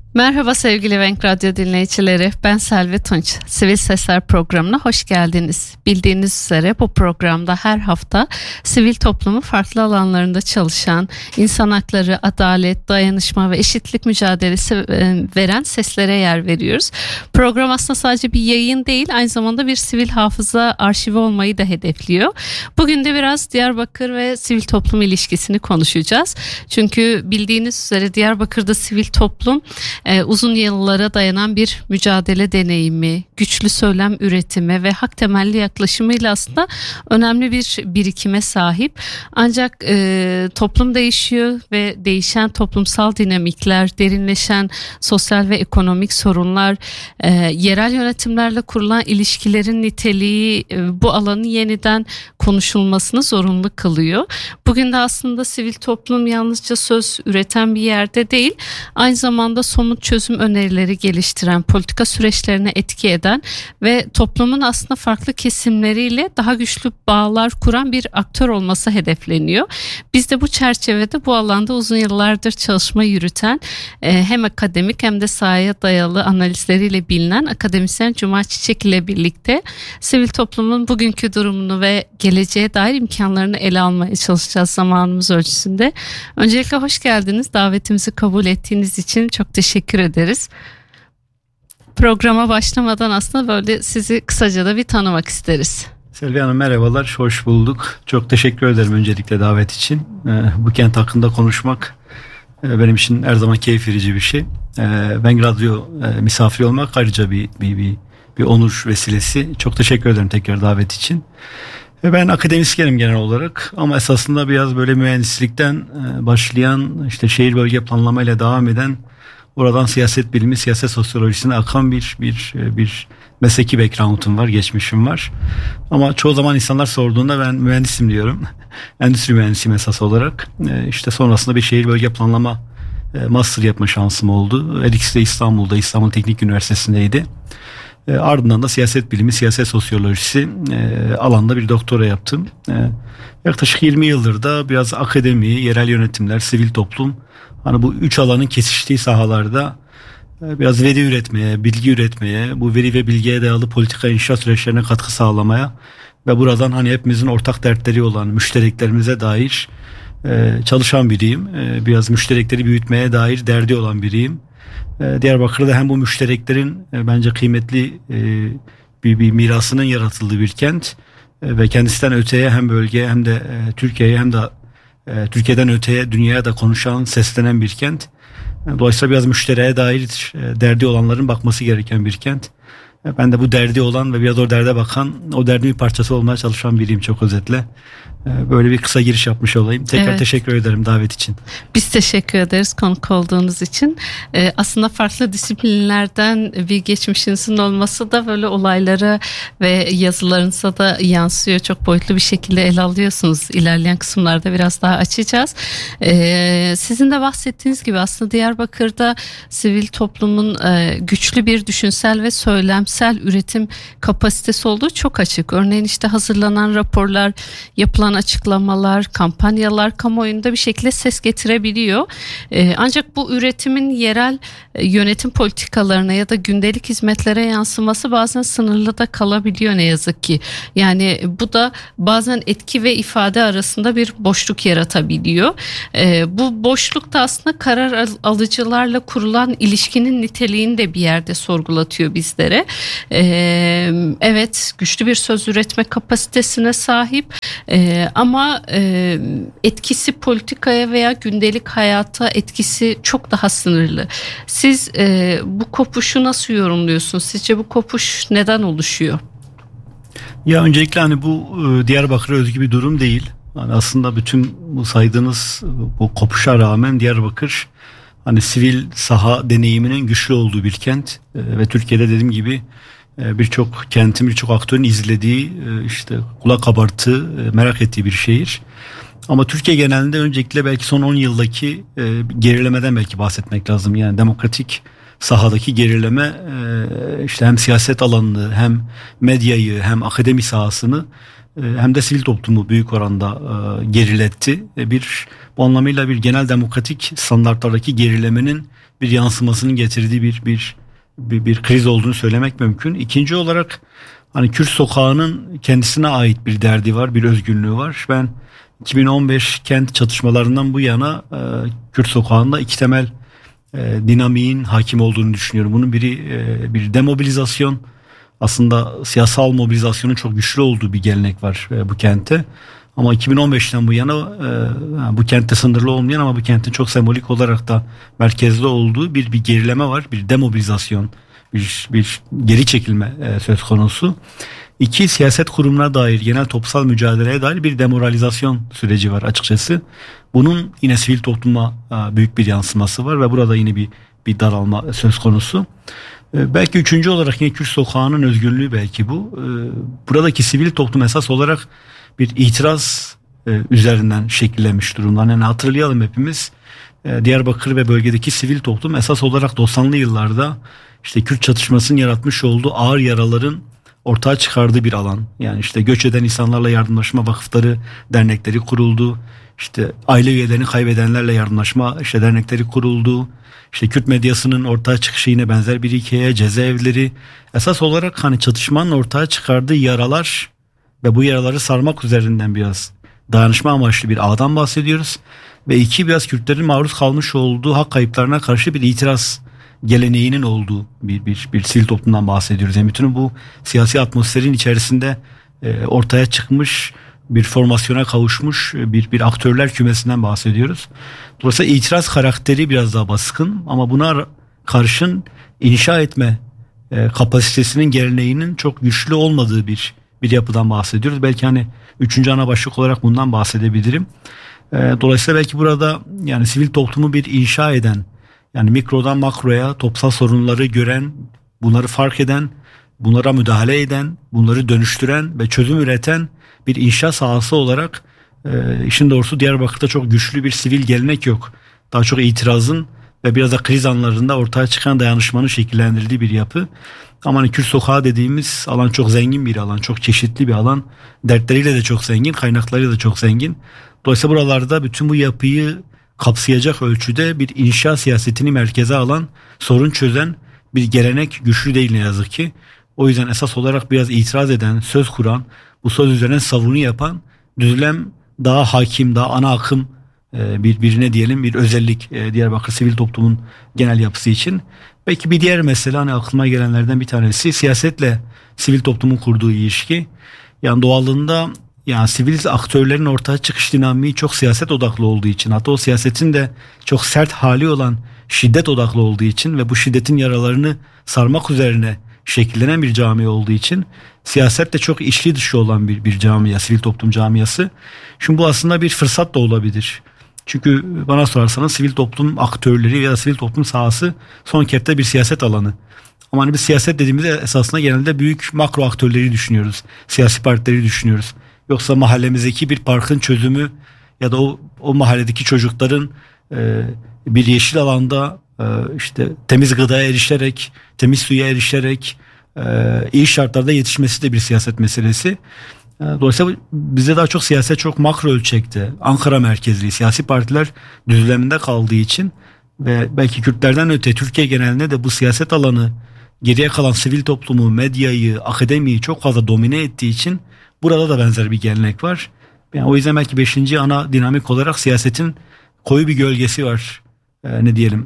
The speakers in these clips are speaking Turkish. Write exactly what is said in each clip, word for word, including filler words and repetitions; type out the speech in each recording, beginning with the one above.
Merhaba sevgili Venk Radyo dinleyicileri, ben Selvi Tunç. Sivil Sesler programına hoş geldiniz. Bildiğiniz üzere bu programda her hafta sivil toplumu farklı alanlarında çalışan, insan hakları, adalet, dayanışma ve eşitlik mücadelesi veren seslere yer veriyoruz. Program aslında sadece bir yayın değil, aynı zamanda bir sivil hafıza arşivi olmayı da hedefliyor. Bugün de biraz Diyarbakır ve sivil toplum ilişkisini konuşacağız. Çünkü bildiğiniz üzere Diyarbakır'da sivil toplum Ee, uzun yıllara dayanan bir mücadele deneyimi, güçlü söylem üretimi ve hak temelli yaklaşımıyla aslında önemli bir birikime sahip. Ancak e, toplum değişiyor ve değişen toplumsal dinamikler, derinleşen sosyal ve ekonomik sorunlar, e, yerel yönetimlerle kurulan ilişkilerin niteliği e, bu alanın yeniden konuşulmasını zorunlu kılıyor. Bugün de aslında sivil toplum yalnızca söz üreten bir yerde değil, aynı zamanda somut çözüm önerileri geliştiren, politika süreçlerine etki eden ve toplumun aslında farklı kesimleriyle daha güçlü bağlar kuran bir aktör olması hedefleniyor. Biz de bu çerçevede bu alanda uzun yıllardır çalışma yürüten e, hem akademik hem de sahaya dayalı analizleriyle bilinen akademisyen Cuma Çiçek ile birlikte sivil toplumun bugünkü durumunu ve geleceğe dair imkanlarını ele almaya çalışacağız zamanımız ölçüsünde. Öncelikle hoş geldiniz. Davetimizi kabul ettiğiniz için çok teşekkür ederiz. Programa başlamadan aslında böyle sizi kısaca da bir tanımak isteriz. Selvi Hanım merhabalar, hoş bulduk. Çok teşekkür ederim öncelikle davet için. Bu kent hakkında konuşmak benim için her zaman keyif verici bir şey. Ben radyo misafiri olmak ayrıca bir, bir, bir, bir onur vesilesi. Çok teşekkür ederim tekrar davet için. Ben akademisyenim genel olarak ama esasında biraz böyle mühendislikten başlayan, işte şehir bölge planlamayla devam eden, oradan siyaset bilimi, siyaset sosyolojisine akan bir bir bir mesleki background'um var, geçmişim var. Ama çoğu zaman insanlar sorduğunda ben mühendisim diyorum. Endüstri mühendisiyim esas olarak. İşte sonrasında bir şehir bölge planlama master yapma şansım oldu. Her ikisi de İstanbul'da, İstanbul Teknik Üniversitesi'ndeydi. E, ardından da siyaset bilimi, siyaset sosyolojisi e, alanda bir doktora yaptım. E, yaklaşık yirmi yıldır da biraz akademi, yerel yönetimler, sivil toplum, hani bu üç alanın kesiştiği sahalarda e, biraz veri üretmeye, bilgi üretmeye, bu veri ve bilgiye dayalı politika inşa süreçlerine katkı sağlamaya ve buradan hani hepimizin ortak dertleri olan müştereklerimize dair e, çalışan biriyim. E, biraz müşterekleri büyütmeye dair derdi olan biriyim. Diyarbakır'da hem bu müştereklerin bence kıymetli bir, bir mirasının yaratıldığı bir kent ve kendisinden öteye hem bölgeye hem de Türkiye'ye hem de Türkiye'den öteye dünyaya da konuşan, seslenen bir kent. Dolayısıyla biraz müşteriye dair derdi olanların bakması gereken bir kent. Ben de bu derdi olan ve biraz o derde bakan, o derdin bir parçası olmaya çalışan biriyim çok özetle. Böyle bir kısa giriş yapmış olayım. Tekrar evet. Teşekkür ederim davet için. Biz teşekkür ederiz konuk olduğunuz için. Ee, aslında farklı disiplinlerden bir geçmişinizin olması da böyle olaylara ve yazılarınıza da yansıyor. Çok boyutlu bir şekilde ele alıyorsunuz. İlerleyen kısımlarda biraz daha açacağız. Ee, sizin de bahsettiğiniz gibi aslında Diyarbakır'da sivil toplumun e, güçlü bir düşünsel ve söylemsel üretim kapasitesi olduğu çok açık. Örneğin işte hazırlanan raporlar, yapılan açıklamalar, kampanyalar kamuoyunda bir şekilde ses getirebiliyor. Ee, ancak bu üretimin yerel e, yönetim politikalarına ya da gündelik hizmetlere yansıması bazen sınırlı da kalabiliyor ne yazık ki. Yani bu da bazen etki ve ifade arasında bir boşluk yaratabiliyor. Ee, bu boşluk da aslında karar alıcılarla kurulan ilişkinin niteliğini de bir yerde sorgulatıyor bizlere. Ee, evet, güçlü bir söz üretme kapasitesine sahip. Ee, ama e, etkisi politikaya veya gündelik hayata etkisi çok daha sınırlı. Siz e, bu kopuşu nasıl yorumluyorsunuz? Sizce bu kopuş neden oluşuyor? Ya öncelikle hani bu e, Diyarbakır'a özgü bir durum değil. Yani aslında bütün bu saydığınız bu kopuşa rağmen Diyarbakır hani sivil saha deneyiminin güçlü olduğu bir kent e, ve Türkiye'de dediğim gibi birçok kentin, birçok aktörün izlediği, işte kulak kabarttığı, merak ettiği bir şehir. Ama Türkiye genelinde öncelikle belki son on yıldaki gerilemeden belki bahsetmek lazım. Yani demokratik sahadaki gerileme işte hem siyaset alanını hem medyayı hem akademi sahasını hem de sivil toplumu büyük oranda geriletti. Bir bu anlamıyla bir genel demokratik standartlardaki gerilemenin bir yansımasının getirdiği bir bir bir, bir kriz olduğunu söylemek mümkün. İkinci olarak hani Kürt sokağının kendisine ait bir derdi var, bir özgünlüğü var. Ben iki bin on beş kent çatışmalarından bu yana e, Kürt sokağında iki temel e, dinamiğin hakim olduğunu düşünüyorum. Bunun biri e, bir demobilizasyon. Aslında siyasal mobilizasyonun çok güçlü olduğu bir gelenek var e, bu kentte. Ama iki bin on beşten bu yana e, bu kentte sınırlı olmayan ama bu kentin çok sembolik olarak da merkezde olduğu bir bir gerileme var. Bir demobilizasyon, bir, bir geri çekilme e, söz konusu. İki, siyaset kurumuna dair, genel toplumsal mücadeleye dair bir demoralizasyon süreci var açıkçası. Bunun yine sivil topluma e, büyük bir yansıması var ve burada yine bir bir daralma söz konusu. E, belki üçüncü olarak yine Kürt sokağının özgürlüğü belki bu. E, buradaki sivil toplum esas olarak bir itiraz e, üzerinden şekillenmiş durumda. Yani hatırlayalım hepimiz, e, Diyarbakır ve bölgedeki sivil toplum esas olarak doksanlı yıllarda işte Kürt çatışmasının yaratmış olduğu ağır yaraların ortaya çıkardığı bir alan. Yani işte göç eden insanlarla yardımlaşma vakıfları, dernekleri kuruldu. İşte aile üyelerini kaybedenlerle yardımlaşma işte dernekleri kuruldu. İşte Kürt medyasının ortaya çıkışı yine benzer bir hikaye, cezaevleri. Esas olarak hani çatışmanın ortaya çıkardığı yaralar ve bu yaraları sarmak üzerinden biraz dayanışma amaçlı bir ağdan bahsediyoruz. Ve iki, biraz Kürtlerin maruz kalmış olduğu hak kayıplarına karşı bir itiraz geleneğinin olduğu bir bir bir sivil toplumdan bahsediyoruz. Yani bütün bu siyasi atmosferin içerisinde e, ortaya çıkmış bir formasyona kavuşmuş bir bir aktörler kümesinden bahsediyoruz. Dolayısıyla itiraz karakteri biraz daha baskın ama buna karşın inşa etme e, kapasitesinin geleneğinin çok güçlü olmadığı bir bir yapıdan bahsediyoruz. Belki hani üçüncü ana başlık olarak bundan bahsedebilirim. E, dolayısıyla belki burada yani sivil toplumu bir inşa eden, yani mikrodan makroya toplumsal sorunları gören, bunları fark eden, bunlara müdahale eden, bunları dönüştüren ve çözüm üreten bir inşa sahası olarak e, işin doğrusu Diyarbakır'da çok güçlü bir sivil gelenek yok. Daha çok itirazın ve biraz da kriz anlarında ortaya çıkan dayanışmanın şekillendirildiği bir yapı. Ama hani Kürt sokağı dediğimiz alan çok zengin bir alan, çok çeşitli bir alan. Dertleriyle de çok zengin, kaynaklarıyla da çok zengin. Dolayısıyla buralarda bütün bu yapıyı kapsayacak ölçüde bir inşa siyasetini merkeze alan, sorun çözen bir gelenek güçlü değil ne yazık ki. O yüzden esas olarak biraz itiraz eden, söz kuran, bu söz üzerine savunu yapan düzlem daha hakim, daha ana akım bir birine diyelim bir özellik Diyarbakır sivil toplumun genel yapısı için. Belki bir diğer mesele hani aklıma gelenlerden bir tanesi siyasetle sivil toplumun kurduğu ilişki. Yani doğallığında yani sivil aktörlerin ortaya çıkış dinamiği çok siyaset odaklı olduğu için, hatta o siyasetin de çok sert hali olan şiddet odaklı olduğu için ve bu şiddetin yaralarını sarmak üzerine şekillenen bir cami olduğu için siyaset de çok içli dışı olan bir, bir camia, sivil toplum camiası. Şimdi bu aslında bir fırsat da olabilir. Çünkü bana sorarsanız sivil toplum aktörleri ya da sivil toplum sahası son kepte bir siyaset alanı. Ama hani biz siyaset dediğimizde esasında genelde büyük makro aktörleri düşünüyoruz. Siyasi partileri düşünüyoruz. Yoksa mahallemizdeki bir parkın çözümü ya da o, o mahalledeki çocukların e, bir yeşil alanda e, işte temiz gıdaya erişerek, temiz suya erişerek e, iyi şartlarda yetişmesi de bir siyaset meselesi. E, dolayısıyla bizde daha çok siyaset çok makro ölçekte, Ankara merkezli siyasi partiler düzleminde kaldığı için ve belki Kürtlerden öte Türkiye genelinde de bu siyaset alanı geriye kalan sivil toplumu, medyayı, akademiyi çok fazla domine ettiği için burada da benzer bir gelenek var. Yani o yüzden belki beşinci ana dinamik olarak siyasetin koyu bir gölgesi var. Ee, ne diyelim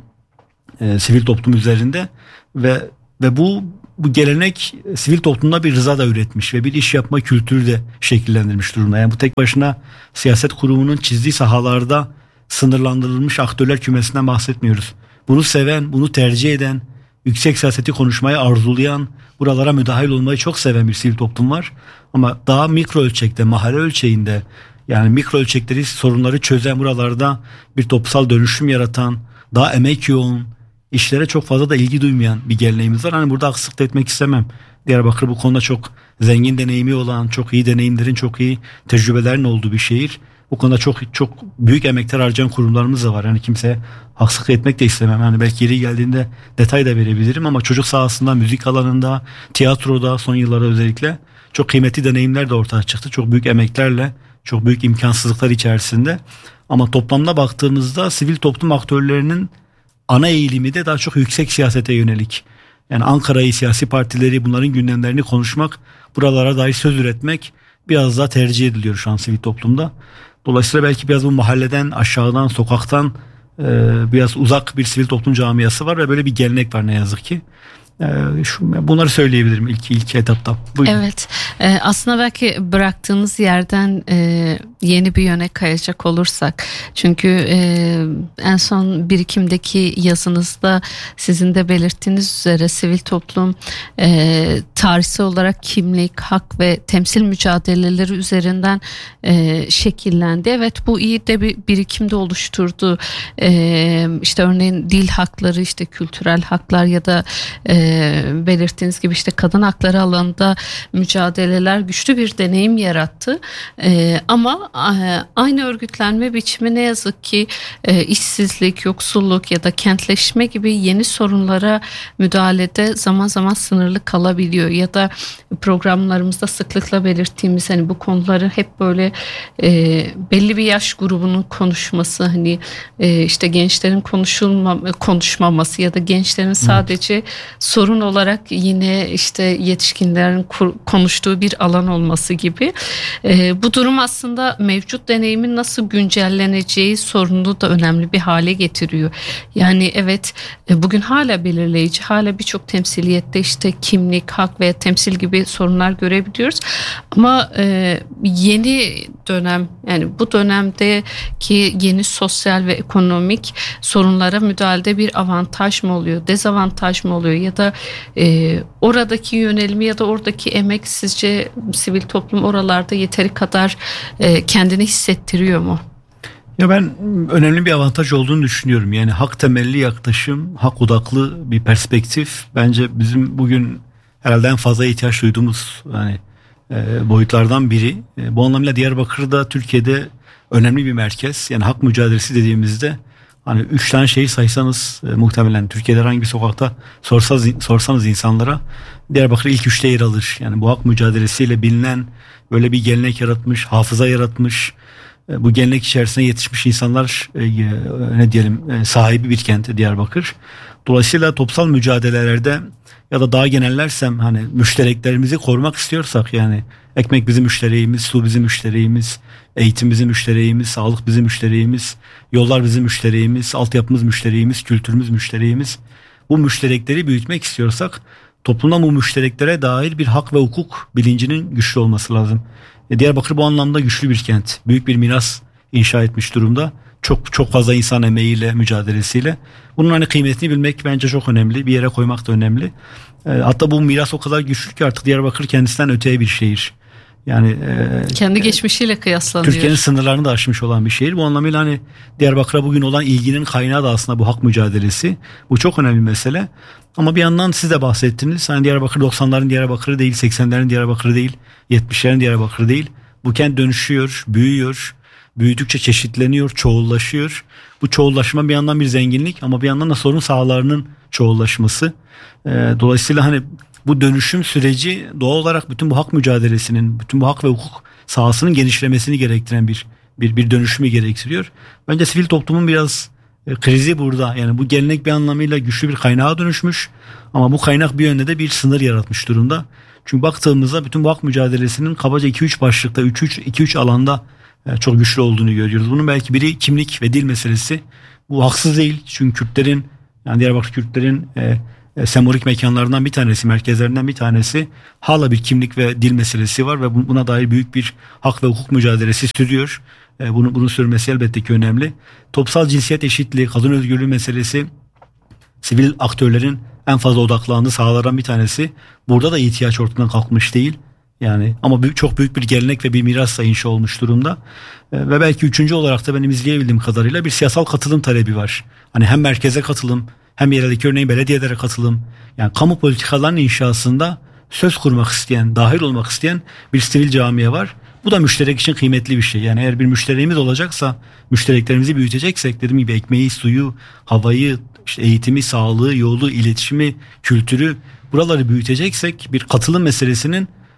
e, sivil toplum üzerinde ve ve bu bu gelenek sivil toplumda bir rıza da üretmiş ve bir iş yapma kültürü de şekillendirmiş durumda. Yani bu tek başına siyaset kurumunun çizdiği sahalarda sınırlandırılmış aktörler kümesinden bahsetmiyoruz. Bunu seven, bunu tercih eden, yüksek siyaseti konuşmayı arzulayan, buralara müdahil olmayı çok seven bir sivil toplum var. Ama daha mikro ölçekte, mahalle ölçeğinde, yani mikro ölçekleri sorunları çözen, buralarda bir toplumsal dönüşüm yaratan, daha emek yoğun, işlere çok fazla da ilgi duymayan bir geleneğimiz var. Hani burada haksızlık da etmek istemem. Diyarbakır bu konuda çok zengin deneyimi olan, çok iyi deneyimlerin, çok iyi tecrübelerin olduğu bir şehir. Bu konuda çok çok büyük emekler harcayan kurumlarımız da var. Yani kimseye haksızlık etmek de istemem. Yani belki yeri geldiğinde detay da verebilirim ama çocuk sahasında, müzik alanında, tiyatroda son yıllarda özellikle çok kıymetli deneyimler de ortaya çıktı. Çok büyük emeklerle, çok büyük imkansızlıklar içerisinde. Ama toplamda baktığımızda sivil toplum aktörlerinin ana eğilimi de daha çok yüksek siyasete yönelik. Yani Ankara'yı, siyasi partileri, bunların gündemlerini konuşmak, buralara dair söz üretmek biraz daha tercih ediliyor şu an sivil toplumda. Dolayısıyla belki biraz bu mahalleden, aşağıdan, sokaktan e, biraz uzak bir sivil toplum camiası var ve böyle bir gelenek var ne yazık ki. Ee, şu, bunları söyleyebilirim ilk ilk etapta. Buyurun. Evet, e, aslında belki bıraktığımız yerden e, yeni bir yöne kayacak olursak, çünkü e, en son birikimdeki yazınızda sizin de belirttiğiniz üzere sivil toplum e, tarihsel olarak kimlik, hak ve temsil mücadeleleri üzerinden e, şekillendi. Evet, bu iyi de bir birikimde oluşturdu. E, işte örneğin dil hakları, işte kültürel haklar ya da e, belirttiğiniz gibi işte kadın hakları alanında mücadeleler güçlü bir deneyim yarattı. Ee, ama e, aynı örgütlenme biçimi ne yazık ki e, işsizlik, yoksulluk ya da kentleşme gibi yeni sorunlara müdahalede zaman zaman sınırlı kalabiliyor. Ya da programlarımızda sıklıkla belirttiğimiz hani bu konuları hep böyle e, belli bir yaş grubunun konuşması, hani e, işte gençlerin konuşulma, konuşmaması ya da gençlerin sadece evet. sorun olarak yine işte yetişkinlerin konuştuğu bir alan olması gibi. E, bu durum aslında mevcut deneyimin nasıl güncelleneceği sorununu da önemli bir hale getiriyor. Yani evet, e, bugün hala belirleyici, hala birçok temsiliyette işte kimlik, hak ve temsil gibi sorunlar görebiliyoruz. Ama e, yeni dönem, yani bu dönemdeki yeni sosyal ve ekonomik sorunlara müdahalede bir avantaj mı oluyor, dezavantaj mı oluyor ya da e, oradaki yönelimi ya da oradaki emek sizce sivil toplum oralarda yeteri kadar e, kendini hissettiriyor mu? Ya ben önemli bir avantaj olduğunu düşünüyorum. Yani hak temelli yaklaşım, hak odaklı bir perspektif bence bizim bugün herhalde en fazla ihtiyaç duyduğumuz yani e, boyutlardan biri. E, bu anlamıyla Diyarbakır'da Türkiye'de önemli bir merkez. Yani hak mücadelesi dediğimizde hani üç tane şeyi saysanız e, muhtemelen Türkiye'de herhangi bir sokakta sorsanız, sorsanız insanlara Diyarbakır ilk üçte yer alır. Yani bu hak mücadelesiyle bilinen böyle bir gelenek yaratmış, hafıza yaratmış, e, bu gelenek içerisinde yetişmiş insanlar e, ne diyelim e, sahibi bir kent Diyarbakır. Dolayısıyla toplumsal mücadelelerde ya da daha genellersem hani müştereklerimizi korumak istiyorsak, yani ekmek bizim müştereğimiz, su bizim müştereğimiz, eğitim bizim müştereğimiz, sağlık bizim müştereğimiz, yollar bizim müştereğimiz, altyapımız müştereğimiz, kültürümüz müştereğimiz. Bu müşterekleri büyütmek istiyorsak toplumda bu müştereklere dair bir hak ve hukuk bilincinin güçlü olması lazım. E, Diyarbakır bu anlamda güçlü bir kent. Büyük bir miras inşa etmiş durumda. Çok çok fazla insan emeğiyle, mücadelesiyle. Bunun hani kıymetini bilmek bence çok önemli. Bir yere koymak da önemli. E, hatta bu miras o kadar güçlü ki artık Diyarbakır kendisinden öteye bir şehir. Yani e, kendi geçmişiyle kıyaslanıyor. Türkiye'nin sınırlarını da aşmış olan bir şehir. Bu anlamıyla hani Diyarbakır'a bugün olan ilginin kaynağı da aslında bu hak mücadelesi. Bu çok önemli bir mesele. Ama bir yandan siz de bahsettiniz. Hani Diyarbakır doksanların Diyarbakır'ı değil, seksenlerin Diyarbakır'ı değil, yetmişlerin Diyarbakır'ı değil. Bu kent dönüşüyor, büyüyor. Büyüdükçe çeşitleniyor, çoğullaşıyor. Bu çoğullaşma bir yandan bir zenginlik ama bir yandan da sorun sahalarının çoğullaşması. Ee, dolayısıyla hani bu dönüşüm süreci doğal olarak bütün bu hak mücadelesinin, bütün bu hak ve hukuk sahasının genişlemesini gerektiren bir bir bir dönüşümü gerektiriyor. Bence sivil toplumun biraz e, krizi burada. Yani bu gelenek bir anlamıyla güçlü bir kaynağa dönüşmüş ama bu kaynak bir yönde de bir sınır yaratmış durumda. Çünkü baktığımızda bütün bu hak mücadelesinin kabaca iki üç başlıkta, iki üç alanda çok güçlü olduğunu görüyoruz. Bunun belki biri kimlik ve dil meselesi. Bu haksız değil. Çünkü Kürtlerin, yani Diyarbakır Kürtlerin e, e, sembolik mekanlarından bir tanesi, merkezlerinden bir tanesi. Hala bir kimlik ve dil meselesi var ve buna dair büyük bir hak ve hukuk mücadelesi sürüyor. E, bunu, bunun sürmesi elbette ki önemli. Toplumsal cinsiyet eşitliği, kadın özgürlüğü meselesi sivil aktörlerin en fazla odaklandığı sahalardan bir tanesi. Burada da ihtiyaç ortadan kalkmış değil. Yani ama büyük, çok büyük bir gelenek ve bir mirasla inşa olmuş durumda. E, ve belki üçüncü olarak da benim izleyebildiğim kadarıyla bir siyasal katılım talebi var. Hani hem merkeze katılım, hem yereldeki örneğin belediyelere katılım. Yani kamu politikalarının inşasında söz kurmak isteyen, dahil olmak isteyen bir sivil camiye var. Bu da müşterek için kıymetli bir şey. Yani eğer bir müştereğimiz olacaksa, müştereklerimizi büyüteceksek, dediğim gibi ekmeği, suyu, havayı, işte eğitimi, sağlığı, yolu, iletişimi, kültürü, buraları büyüteceksek bir katılım meselesinin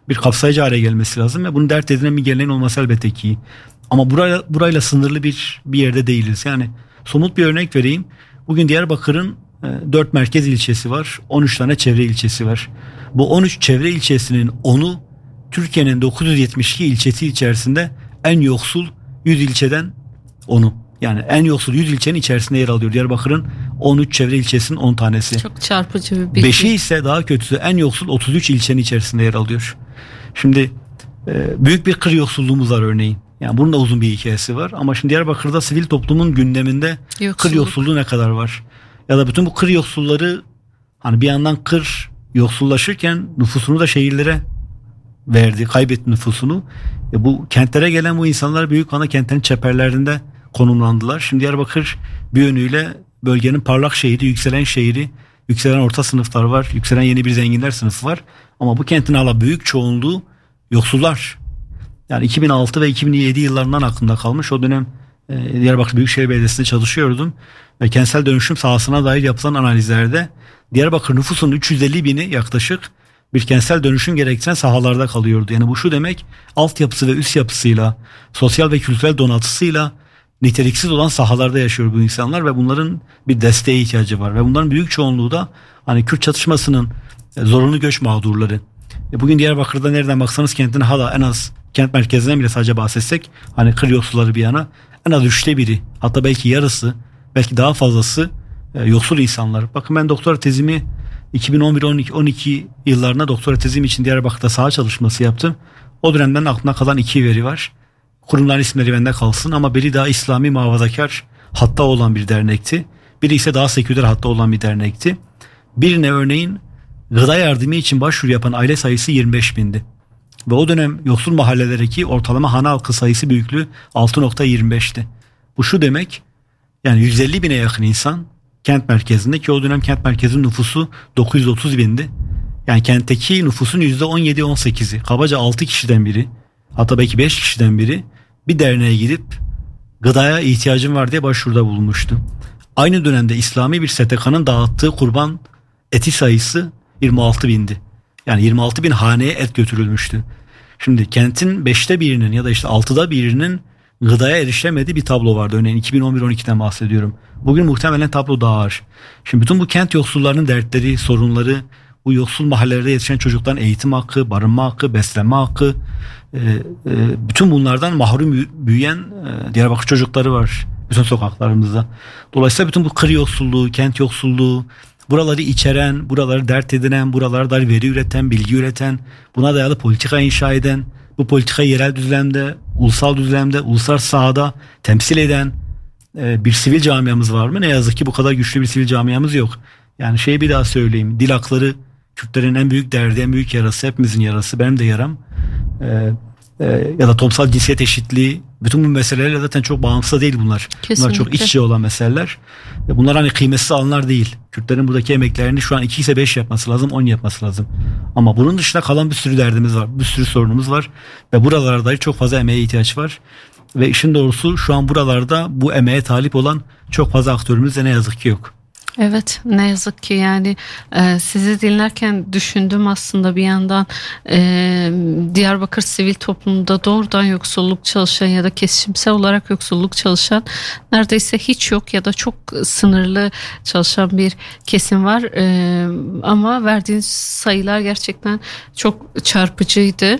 bir kapsayıcı hale gelmesi lazım ve bunu dert edinen bir geleneğin olması elbette ki. Ama burayla, burayla sınırlı bir bir yerde değiliz. Yani somut bir örnek vereyim. Bugün Diyarbakır'ın e, dört merkez ilçesi var. on üç tane çevre ilçesi var. Bu on üç çevre ilçesinin onu Türkiye'nin dokuz yüz yetmiş iki ilçesi içerisinde en yoksul yüz ilçeden onu. Yani en yoksul yüz ilçenin içerisinde yer alıyor. Diyarbakır'ın on üç çevre ilçesinin on tanesi. Çok çarpıcı bir bilgi. beşi ise daha kötüsü en yoksul otuz üç ilçenin içerisinde yer alıyor. Şimdi e, büyük bir kır yoksulluğumuz var örneğin. Yani bunun da uzun bir hikayesi var. Ama şimdi Diyarbakır'da sivil toplumun gündeminde Yoksulluk. kır yoksulluğu ne kadar var? Ya da bütün bu kır yoksulları hani bir yandan kır yoksullaşırken nüfusunu da şehirlere verdi, kaybetti nüfusunu. E bu kentlere gelen bu insanlar büyük ana kentlerin çeperlerinde konumlandılar. Şimdi Diyarbakır bir yönüyle bölgenin parlak şehri, yükselen şehri, yükselen orta sınıflar var, yükselen yeni bir zenginler sınıfı var. Ama bu kentin hala büyük çoğunluğu yoksullar. Yani iki bin altı ve iki bin yedi yıllarından aklımda kalmış. O dönem e, Diyarbakır Büyükşehir Belediyesi'nde çalışıyordum. Ve kentsel dönüşüm sahasına dair yapılan analizlerde Diyarbakır nüfusunun üç yüz elli bini yaklaşık bir kentsel dönüşüm gerektiren sahalarda kalıyordu. Yani bu şu demek, altyapısı ve üst yapısıyla, sosyal ve kültürel donatısıyla niteliksiz olan sahalarda yaşıyor bu insanlar ve bunların bir desteğe ihtiyacı var. Ve bunların büyük çoğunluğu da hani Kürt çatışmasının zorunlu göç mağdurları. Bugün Diyarbakır'da nereden baksanız kentin hala en az kent merkezinden bile sadece bahsetsek hani kır yoksulları bir yana en az üçte biri, hatta belki yarısı, belki daha fazlası e, yoksul insanlar. Bakın ben doktora tezimi iki bin on bir on iki yıllarında doktora tezim için Diyarbakır'da saha çalışması yaptım. O dönemden aklımda kalan iki veri var. Kurumların isimleri bende kalsın ama biri daha İslami muhafazakar hatta olan bir dernekti. Biri ise daha seküler hatta olan bir dernekti. Birine örneğin gıda yardımı için başvuru yapan aile sayısı yirmi beş bindi. Ve o dönem yoksul mahallelerdeki ortalama hane halkı sayısı büyüklüğü altı nokta yirmi beşti. Bu şu demek, yani yüz elli bine yakın insan kent merkezinde, ki o dönem kent merkezinin nüfusu dokuz yüz otuz bindi. Yani kentteki nüfusun yüzde on yedi on sekizi, kabaca altı kişiden biri, hatta belki beş kişiden biri bir derneğe gidip gıdaya ihtiyacım var diye başvuruda bulunmuştu. Aynı dönemde İslami bir S T K'nın dağıttığı kurban eti sayısı yirmi altı bindi. Yani yirmi altı bin haneye et götürülmüştü. Şimdi kentin beşte birinin ya da işte altıda birinin gıdaya erişemediği bir tablo vardı. Örneğin iki bin on bir on ikiden bahsediyorum. Bugün muhtemelen tablo daha ağır. Şimdi bütün bu kent yoksullarının dertleri, sorunları, bu yoksul mahallelerde yetişen çocukların eğitim hakkı, barınma hakkı, beslenme hakkı, e, e, bütün bunlardan mahrum büyüyen e, Diyarbakır çocukları var bütün sokaklarımızda. Dolayısıyla bütün bu kır yoksulluğu, kent yoksulluğu, buraları içeren, buraları dert edinen, buralara dair veri üreten, bilgi üreten, buna dayalı politika inşa eden, bu politikayı yerel düzlemde, ulusal düzlemde, uluslararası sahada temsil eden e, bir sivil camiamız var mı? Ne yazık ki bu kadar güçlü bir sivil camiamız yok. Yani şeyi bir daha söyleyeyim. Dil hakları Kürtlerin en büyük derdi, en büyük yarası, hepimizin yarası, benim de yaram. E, e, ya da toplumsal cinsiyet eşitliği, bütün bu meselelerle zaten çok bağımsız değil bunlar. Kesinlikle. Bunlar çok iç içe olan meseleler. Bunlar hani kıymetsiz alanlar değil. Kürtlerin buradaki emeklerini şu an iki ise beş yapması lazım, on yapması lazım. Ama bunun dışında kalan bir sürü derdimiz var. Bir sürü sorunumuz var. Ve buralara dair çok fazla emeğe ihtiyaç var. Ve işin doğrusu şu an buralarda bu emeğe talip olan çok fazla aktörümüz de ne yazık ki yok. Evet, ne yazık ki yani e, sizi dinlerken düşündüm aslında bir yandan e, Diyarbakır sivil toplumunda doğrudan yoksulluk çalışan ya da kesişimsel olarak yoksulluk çalışan neredeyse hiç yok ya da çok sınırlı çalışan bir kesim var e, ama verdiğiniz sayılar gerçekten çok çarpıcıydı.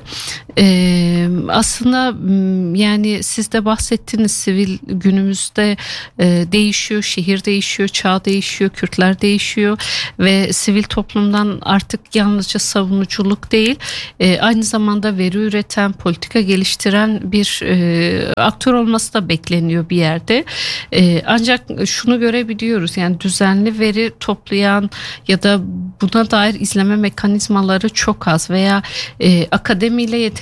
E, aslında yani siz de bahsettiniz, sivil günümüzde e, değişiyor, şehir değişiyor, çağ değişiyor, Kürtler değişiyor ve sivil toplumdan artık yalnızca savunuculuk değil, e, aynı zamanda veri üreten, politika geliştiren bir e, aktör olması da bekleniyor bir yerde. E, ancak şunu görebiliyoruz, yani düzenli veri toplayan ya da buna dair izleme mekanizmaları çok az veya e, akademiyle yeterince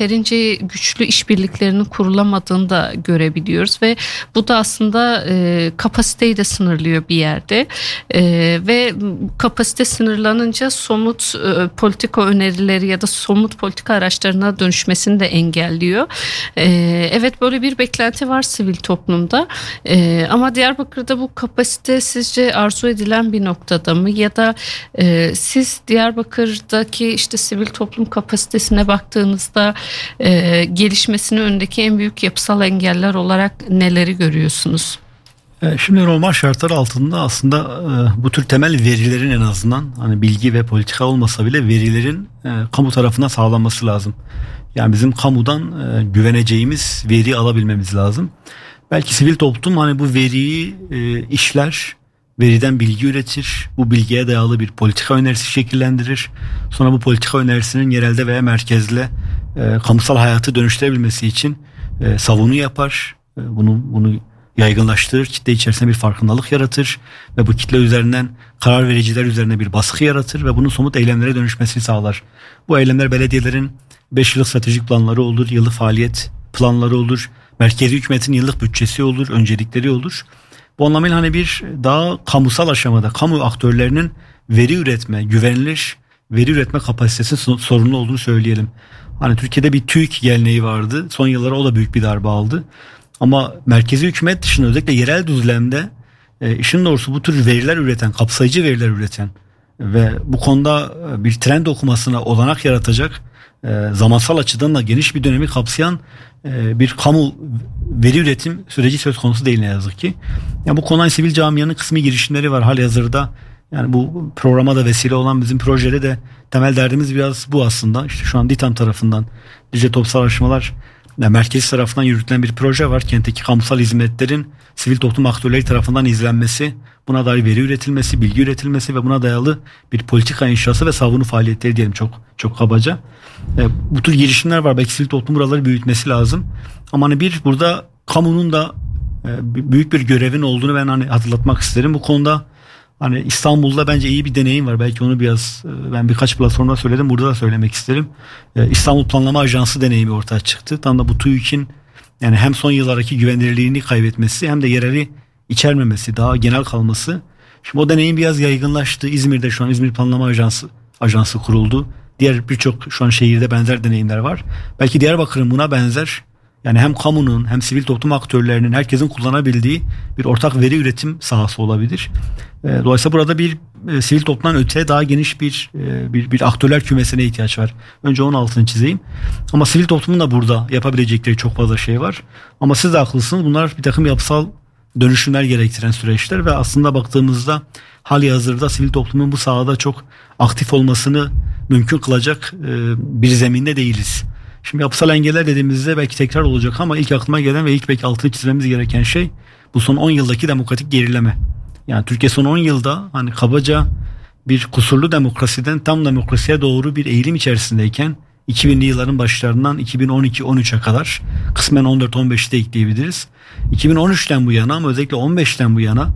yeterince güçlü işbirliklerinin kurulamadığını da görebiliyoruz ve bu da aslında e, kapasiteyi de sınırlıyor bir yerde e, ve kapasite sınırlanınca somut e, politika önerileri ya da somut politika araçlarına dönüşmesini de engelliyor. E, evet böyle bir beklenti var sivil toplumda e, ama Diyarbakır'da bu kapasite sizce arzu edilen bir noktada mı ya da e, siz Diyarbakır'daki işte sivil toplum kapasitesine baktığınızda e, gelişmesinin önündeki en büyük yapısal engeller olarak neleri görüyorsunuz? Şimdi normal şartlar altında aslında bu tür temel verilerin en azından hani bilgi ve politika olmasa bile verilerin kamu tarafından sağlanması lazım. Yani bizim kamudan güveneceğimiz veri alabilmemiz lazım. Belki sivil toplum hani bu veriyi işler, veriden bilgi üretir, bu bilgiye dayalı bir politika önerisi şekillendirir. Sonra bu politika önerisinin yerelde veya merkezle kamusal hayatı dönüştürebilmesi için savunu yapar. Bunu bunu yaygınlaştırır, kitle içerisinde bir farkındalık yaratır ve bu kitle üzerinden karar vericiler üzerine bir baskı yaratır ve bunun somut eylemlere dönüşmesini sağlar. Bu eylemler belediyelerin beş yıllık stratejik planları olur, yıllık faaliyet planları olur, merkezi hükümetin yıllık bütçesi olur, öncelikleri olur. Bu anlamıyla hani bir daha kamusal aşamada kamu aktörlerinin veri üretme, güvenilir veri üretme kapasitesi sorunlu olduğunu söyleyelim. Hani Türkiye'de bir TÜİK geleneği vardı. Son yıllara o da büyük bir darbe aldı. Ama merkezi hükümet dışında özellikle yerel düzlemde e, işin doğrusu bu tür veriler üreten, kapsayıcı veriler üreten ve bu konuda bir trend okumasına olanak yaratacak e, zamansal açıdan da geniş bir dönemi kapsayan e, bir kamu veri üretim süreci söz konusu değil ne yazık ki. Yani bu konuda sivil camianın kısmi girişimleri var halihazırda. Yani bu programa da vesile olan bizim projede de temel derdimiz biraz bu aslında. İşte şu an DİTAM tarafından Dicle Toplumsal Araştırmalar yani merkezi tarafından yürütülen bir proje var. Kentteki kamusal hizmetlerin sivil toplum aktörleri tarafından izlenmesi, buna dair veri üretilmesi, bilgi üretilmesi ve buna dayalı bir politika inşası ve savunu faaliyetleri diyelim çok çok kabaca. E, bu tür girişimler var. Belki sivil toplum buraları büyütmesi lazım. Ama hani bir burada kamunun da e, büyük bir görevin olduğunu ben hani hatırlatmak isterim. Bu konuda hani İstanbul'da bence iyi bir deneyim var. Belki onu biraz ben birkaç platformda söyledim. Burada da söylemek isterim. İstanbul Planlama Ajansı deneyimi ortaya çıktı. Tam da bu TÜİK'in yani hem son yıllardaki güvenilirliğini kaybetmesi hem de yereli içermemesi, daha genel kalması. Şimdi o deneyim biraz yaygınlaştı. İzmir'de şu an İzmir Planlama Ajansı ajansı kuruldu. Diğer birçok şu an şehirde benzer deneyimler var. Belki Diyarbakır'ın buna benzer yani hem kamunun hem sivil toplum aktörlerinin herkesin kullanabildiği bir ortak veri üretim sahası olabilir. Dolayısıyla burada bir e, sivil toplumdan öte daha geniş bir, e, bir bir aktörler kümesine ihtiyaç var. Önce onun altını çizeyim. Ama sivil toplumun da burada yapabilecekleri çok fazla şey var. Ama siz de haklısınız. Bunlar bir takım yapısal dönüşümler gerektiren süreçler ve aslında baktığımızda hali hazırda sivil toplumun bu sahada çok aktif olmasını mümkün kılacak e, bir zeminde değiliz. Şimdi yapısal engeller dediğimizde belki tekrar olacak ama ilk aklıma gelen ve ilk belki altını çizmemiz gereken şey bu son on yıldaki demokratik gerileme. Yani Türkiye son on yılda hani kabaca bir kusurlu demokrasiden tam demokrasiye doğru bir eğilim içerisindeyken iki binli yılların başlarından iki bin on iki on üçe kadar kısmen on dört on beşi de ekleyebiliriz. iki bin on üçten bu yana ama özellikle on beşten bu yana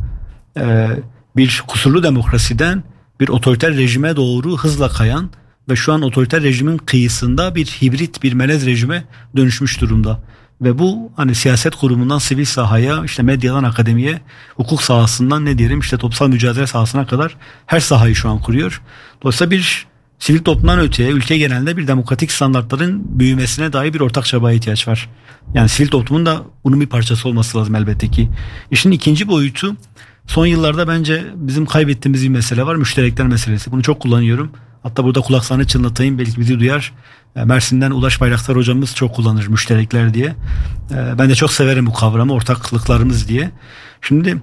e, bir kusurlu demokrasiden bir otoriter rejime doğru hızla kayan ve şu an otoriter rejimin kıyısında bir hibrit bir melez rejime dönüşmüş durumda. Ve bu hani siyaset kurumundan sivil sahaya, işte medyadan akademiye, hukuk sahasından ne diyelim işte toplumsal mücadele sahasına kadar her sahayı şu an kuruyor. Dolayısıyla bir sivil toplumdan öteye ülke genelinde bir demokratik standartların büyümesine dair bir ortak çabaya ihtiyaç var. Yani sivil toplumun da bunun bir parçası olması lazım elbette ki. İşin ikinci boyutu son yıllarda bence bizim kaybettiğimiz bir mesele var. Müşterekler meselesi. Bunu çok kullanıyorum. Hatta burada kulaklarını çınlatayım belki bizi duyar. Mersin'den Ulaş Bayraktar hocamız çok kullanır müşterekler diye. Ben de çok severim bu kavramı ortaklıklarımız diye. Şimdi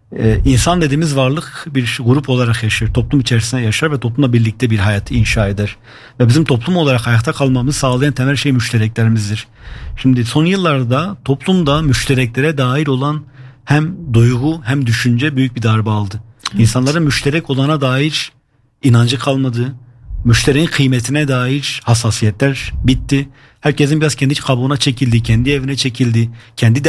insan dediğimiz varlık bir grup olarak yaşar. Toplum içerisinde yaşar ve toplumla birlikte bir hayatı inşa eder. Ve bizim toplum olarak hayatta kalmamızı sağlayan temel şey müştereklerimizdir. Şimdi son yıllarda toplumda müştereklere dair olan hem duygu hem düşünce büyük bir darbe aldı. Evet. İnsanların müşterek olana dair inancı kalmadı. Müşterinin kıymetine dair hassasiyetler bitti. Herkesin biraz kendi kabuğuna çekildi, kendi evine çekildi, kendi